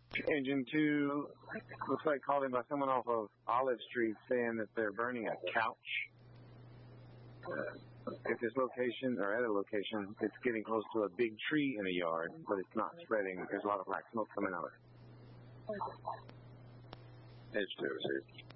Engine 2, looks like called in by someone off of Olive Street saying that they're burning a couch. At this location, or at a location, it's getting close to a big tree in a yard, but it's not spreading. There's a lot of black smoke coming out of it. Edge services.